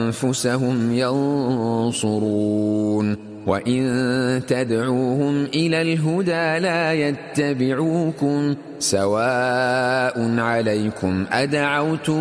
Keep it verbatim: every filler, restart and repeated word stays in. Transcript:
أنفسهم ينصرون وإن تدعوهم إلى الهدى لا يتبعوكم سواء عليكم أدعوتم